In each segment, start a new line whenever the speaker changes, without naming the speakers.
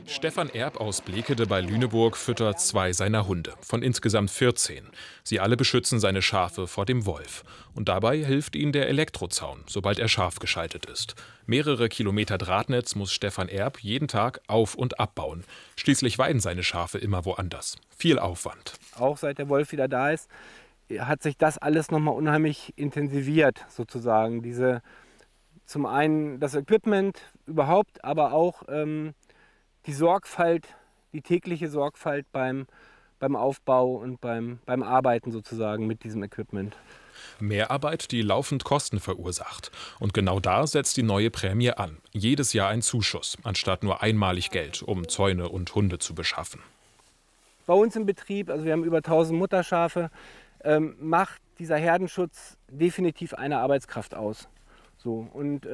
Stefan Erb aus Blekede bei Lüneburg füttert 2 seiner Hunde, von insgesamt 14. Sie alle beschützen seine Schafe vor dem Wolf. Und dabei hilft ihnen der Elektrozaun, sobald er scharf geschaltet ist. Mehrere Kilometer Drahtnetz muss Stefan Erb jeden Tag auf- und abbauen. Schließlich weiden seine Schafe immer woanders. Viel Aufwand.
Auch seit der Wolf wieder da ist, hat sich das alles noch mal unheimlich intensiviert, sozusagen. Zum einen das Equipment überhaupt, aber auch die Sorgfalt, die tägliche Sorgfalt beim Aufbau und beim Arbeiten sozusagen mit diesem Equipment.
Mehrarbeit, die laufend Kosten verursacht. Und genau da setzt die neue Prämie an. Jedes Jahr ein Zuschuss, anstatt nur einmalig Geld, um Zäune und Hunde zu beschaffen.
Bei uns im Betrieb, also wir haben über 1000 Mutterschafe, macht dieser Herdenschutz definitiv eine Arbeitskraft aus. So, und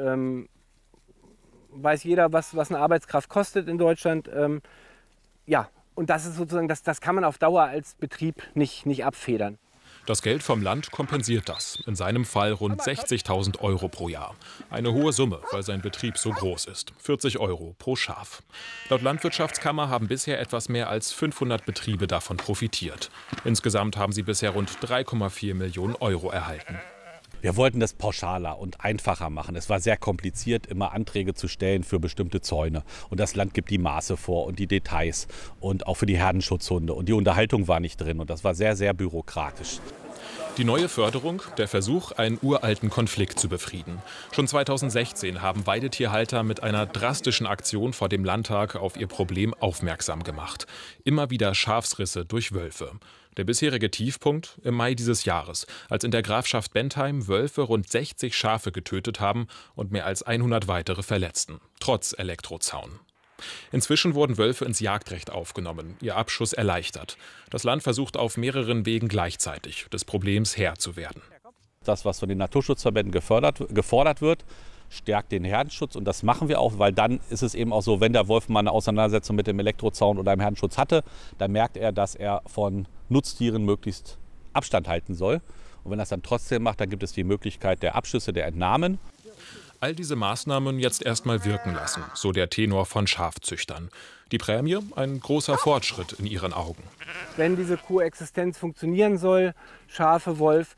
weiß jeder, was eine Arbeitskraft kostet in Deutschland. Ja, und das ist sozusagen, das kann man auf Dauer als Betrieb nicht abfedern.
Das Geld vom Land kompensiert das. In seinem Fall rund 60.000 € pro Jahr. Eine hohe Summe, weil sein Betrieb so groß ist. 40 € pro Schaf. Laut Landwirtschaftskammer haben bisher etwas mehr als 500 Betriebe davon profitiert. Insgesamt haben sie bisher rund 3,4 Millionen € erhalten.
Wir wollten das pauschaler und einfacher machen. Es war sehr kompliziert, immer Anträge zu stellen für bestimmte Zäune. Und das Land gibt die Maße vor und die Details und auch für die Herdenschutzhunde. Und die Unterhaltung war nicht drin und das war sehr, sehr bürokratisch.
Die neue Förderung, der Versuch, einen uralten Konflikt zu befrieden. Schon 2016 haben Weidetierhalter mit einer drastischen Aktion vor dem Landtag auf ihr Problem aufmerksam gemacht. Immer wieder Schafsrisse durch Wölfe. Der bisherige Tiefpunkt im Mai dieses Jahres, als in der Grafschaft Bentheim Wölfe rund 60 Schafe getötet haben und mehr als 100 weitere verletzten, trotz Elektrozaun. Inzwischen wurden Wölfe ins Jagdrecht aufgenommen, ihr Abschuss erleichtert. Das Land versucht auf mehreren Wegen gleichzeitig, des Problems Herr zu werden.
Das, was von den Naturschutzverbänden gefordert wird, stärkt den Herdenschutz. Und das machen wir auch, weil dann ist es eben auch so, wenn der Wolf mal eine Auseinandersetzung mit dem Elektrozaun oder einem Herdenschutz hatte, dann merkt er, dass er von Nutztieren möglichst Abstand halten soll. Und wenn er es dann trotzdem macht, dann gibt es die Möglichkeit der Abschüsse, der Entnahmen.
All diese Maßnahmen jetzt erstmal wirken lassen, so der Tenor von Schafzüchtern. Die Prämie ein großer Fortschritt in ihren Augen.
Wenn diese Koexistenz funktionieren soll, Schafe, Wolf,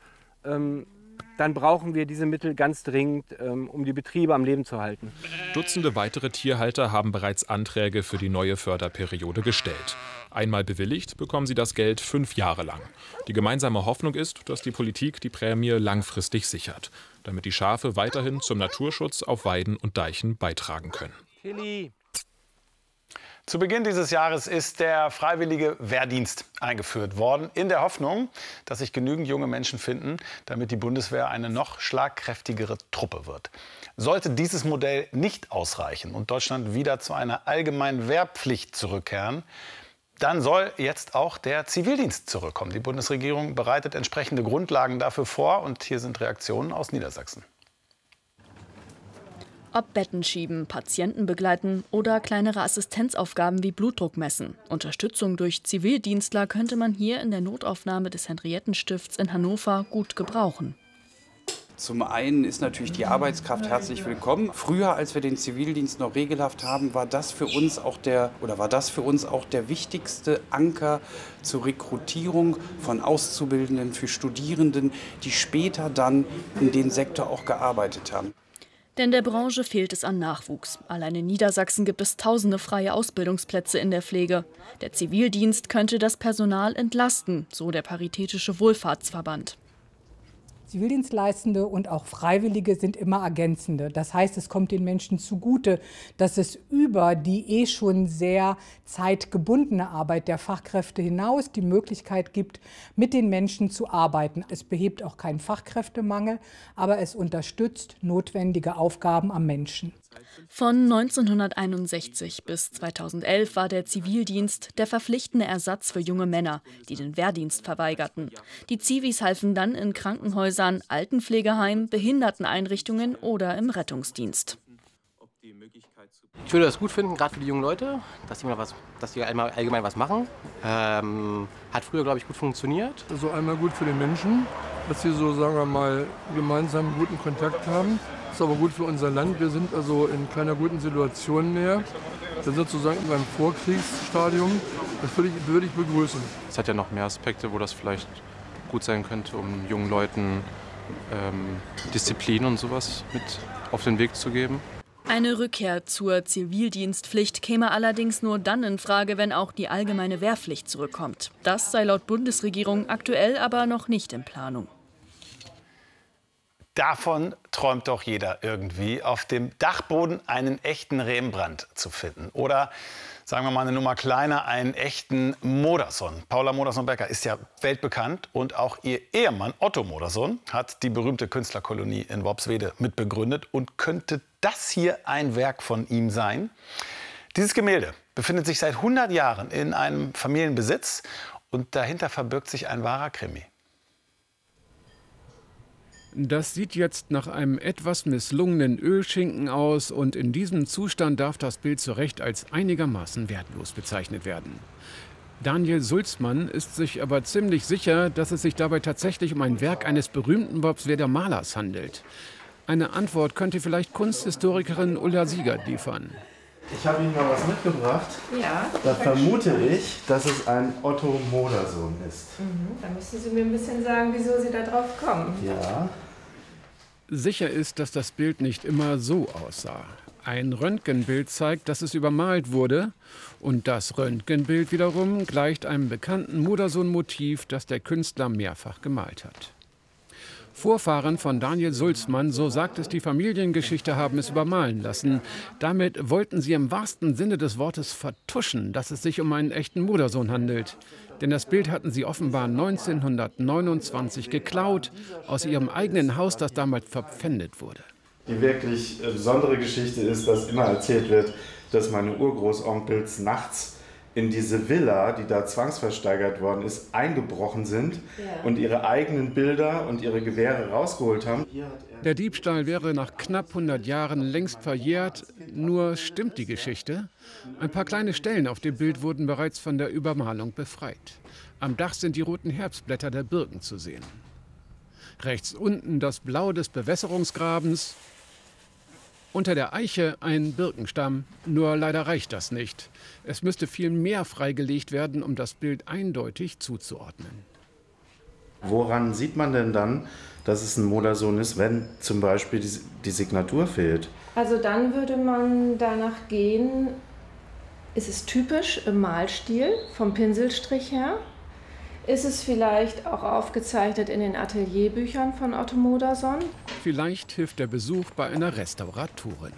dann brauchen wir diese Mittel ganz dringend, um die Betriebe am Leben zu halten.
Dutzende weitere Tierhalter haben bereits Anträge für die neue Förderperiode gestellt. Einmal bewilligt, bekommen sie das Geld 5 Jahre lang. Die gemeinsame Hoffnung ist, dass die Politik die Prämie langfristig sichert, damit die Schafe weiterhin zum Naturschutz auf Weiden und Deichen beitragen können.
Zu Beginn dieses Jahres ist der freiwillige Wehrdienst eingeführt worden, in der Hoffnung, dass sich genügend junge Menschen finden, damit die Bundeswehr eine noch schlagkräftigere Truppe wird. Sollte dieses Modell nicht ausreichen und Deutschland wieder zu einer allgemeinen Wehrpflicht zurückkehren, dann soll jetzt auch der Zivildienst zurückkommen. Die Bundesregierung bereitet entsprechende Grundlagen dafür vor. Und hier sind Reaktionen aus Niedersachsen.
Ob Betten schieben, Patienten begleiten oder kleinere Assistenzaufgaben wie Blutdruck messen. Unterstützung durch Zivildienstler könnte man hier in der Notaufnahme des Henriettenstifts in Hannover gut gebrauchen.
Zum einen ist natürlich die Arbeitskraft herzlich willkommen. Früher, als wir den Zivildienst noch regelhaft haben, war das für uns auch der wichtigste Anker zur Rekrutierung von Auszubildenden für Studierenden, die später dann in den Sektor auch gearbeitet haben.
Denn der Branche fehlt es an Nachwuchs. Allein in Niedersachsen gibt es tausende freie Ausbildungsplätze in der Pflege. Der Zivildienst könnte das Personal entlasten, so der Paritätische Wohlfahrtsverband.
Zivildienstleistende und auch Freiwillige sind immer ergänzende. Das heißt, es kommt den Menschen zugute, dass es über die schon sehr zeitgebundene Arbeit der Fachkräfte hinaus die Möglichkeit gibt, mit den Menschen zu arbeiten. Es behebt auch keinen Fachkräftemangel, aber es unterstützt notwendige Aufgaben am Menschen.
Von 1961 bis 2011 war der Zivildienst der verpflichtende Ersatz für junge Männer, die den Wehrdienst verweigerten. Die Zivis halfen dann in Krankenhäusern, Altenpflegeheimen, Behinderteneinrichtungen oder im Rettungsdienst.
Ich würde das gut finden, gerade für die jungen Leute, dass die allgemein was machen. Hat früher, glaube ich, gut funktioniert.
Also einmal gut für den Menschen, dass sie so, sagen wir mal, gemeinsam guten Kontakt haben. Das ist aber gut für unser Land. Wir sind also in keiner guten Situation mehr. Das ist sozusagen in einem Vorkriegsstadium. Das würde ich begrüßen.
Es hat ja noch mehr Aspekte, wo das vielleicht gut sein könnte, um jungen Leuten Disziplin und sowas mit auf den Weg zu geben.
Eine Rückkehr zur Zivildienstpflicht käme allerdings nur dann in Frage, wenn auch die allgemeine Wehrpflicht zurückkommt. Das sei laut Bundesregierung aktuell aber noch nicht in Planung.
Davon träumt doch jeder irgendwie, auf dem Dachboden einen echten Rembrandt zu finden. Oder, sagen wir mal eine Nummer kleiner, einen echten Modersohn. Paula Modersohn-Becker ist ja weltbekannt und auch ihr Ehemann Otto Modersohn hat die berühmte Künstlerkolonie in Worpswede mitbegründet. Und könnte das hier ein Werk von ihm sein? Dieses Gemälde befindet sich seit 100 Jahren in einem Familienbesitz und dahinter verbirgt sich ein wahrer Krimi.
Das sieht jetzt nach einem etwas misslungenen Ölschinken aus und in diesem Zustand darf das Bild zu Recht als einigermaßen wertlos bezeichnet werden. Daniel Sulzmann ist sich aber ziemlich sicher, dass es sich dabei tatsächlich um ein Werk eines berühmten Worpsweder Malers handelt. Eine Antwort könnte vielleicht Kunsthistorikerin Ulla Siegert liefern.
Ich habe Ihnen mal was mitgebracht.
Ja.
Da vermute ich, dass es ein Otto Modersohn ist.
Da müssen Sie mir ein bisschen sagen, wieso Sie da drauf kommen.
Ja.
Sicher ist, dass das Bild nicht immer so aussah. Ein Röntgenbild zeigt, dass es übermalt wurde. Und das Röntgenbild wiederum gleicht einem bekannten Modersohn-Motiv, das der Künstler mehrfach gemalt hat. Vorfahren von Daniel Sulzmann, so sagt es die Familiengeschichte, haben es übermalen lassen. Damit wollten sie im wahrsten Sinne des Wortes vertuschen, dass es sich um einen echten Modersohn handelt. Denn das Bild hatten sie offenbar 1929 geklaut aus ihrem eigenen Haus, das damals verpfändet wurde.
Die wirklich besondere Geschichte ist, dass immer erzählt wird, dass meine Urgroßonkels nachts in diese Villa, die da zwangsversteigert worden ist, eingebrochen sind und ihre eigenen Bilder und ihre Gewehre rausgeholt haben.
Der Diebstahl wäre nach knapp 100 Jahren längst verjährt. Nur stimmt die Geschichte? Ein paar kleine Stellen auf dem Bild wurden bereits von der Übermalung befreit. Am Dach sind die roten Herbstblätter der Birken zu sehen. Rechts unten das Blau des Bewässerungsgrabens. Unter der Eiche ein Birkenstamm, nur leider reicht das nicht. Es müsste viel mehr freigelegt werden, um das Bild eindeutig zuzuordnen.
Woran sieht man denn dann, dass es ein Modersohn ist, wenn zum Beispiel die Signatur fehlt?
Also dann würde man danach gehen, ist es typisch im Malstil vom Pinselstrich her? Ist es vielleicht auch aufgezeichnet in den Atelierbüchern von Otto Modersohn?
Vielleicht hilft der Besuch bei einer Restauratorin.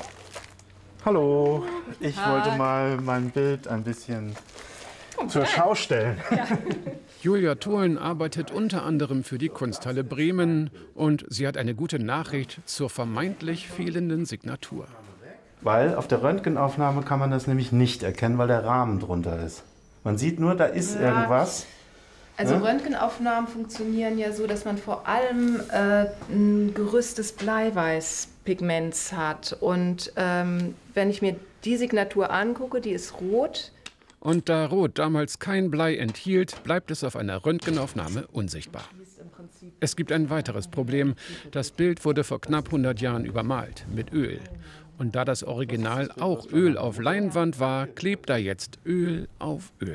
Hallo, ich wollte mal mein Bild ein bisschen zur Schau stellen.
Ja.
Julia Tholen arbeitet unter anderem für die Kunsthalle Bremen und sie hat eine gute Nachricht zur vermeintlich fehlenden Signatur.
Weil auf der Röntgenaufnahme kann man das nämlich nicht erkennen, weil der Rahmen drunter ist. Man sieht nur, da ist irgendwas.
Also Röntgenaufnahmen funktionieren ja so, dass man vor allem ein Gerüst des Bleiweißpigments hat. Und wenn ich mir die Signatur angucke, die ist rot.
Und da Rot damals kein Blei enthielt, bleibt es auf einer Röntgenaufnahme unsichtbar. Es gibt ein weiteres Problem. Das Bild wurde vor knapp 100 Jahren übermalt mit Öl. Und da das Original auch Öl auf Leinwand war, klebt da jetzt Öl auf Öl.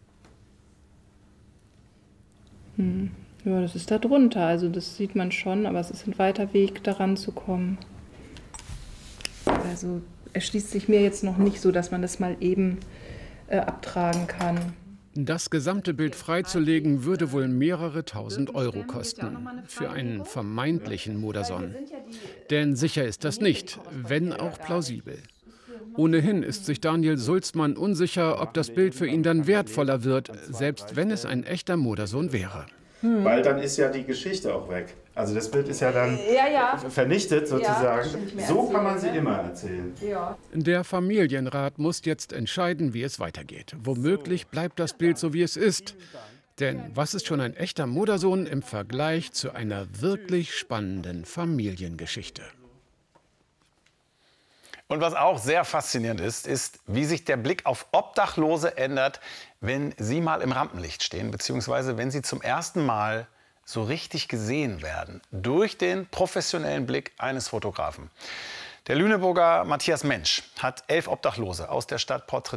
Ja, das ist da drunter. Also das sieht man schon, aber es ist ein weiter Weg, daran zu kommen. Also erschließt sich mir jetzt noch nicht so, dass man das mal eben abtragen kann.
Das gesamte Bild freizulegen, würde wohl mehrere tausend Euro kosten. Für einen vermeintlichen Modersohn. Denn sicher ist das nicht, wenn auch plausibel. Ohnehin ist sich Daniel Sulzmann unsicher, ob das Bild für ihn dann wertvoller wird, selbst wenn es ein echter Modersohn wäre.
Weil dann ist ja die Geschichte auch weg. Also das Bild ist ja dann vernichtet sozusagen. So kann man sie immer erzählen.
Ja.
Der Familienrat muss jetzt entscheiden, wie es weitergeht. Womöglich bleibt das Bild so, wie es ist. Denn was ist schon ein echter Modersohn im Vergleich zu einer wirklich spannenden Familiengeschichte?
Und was auch sehr faszinierend ist, wie sich der Blick auf Obdachlose ändert, wenn sie mal im Rampenlicht stehen, beziehungsweise wenn sie zum ersten Mal so richtig gesehen werden durch den professionellen Blick eines Fotografen. Der Lüneburger Matthias Mensch hat 11 Obdachlose aus der Stadt porträtiert.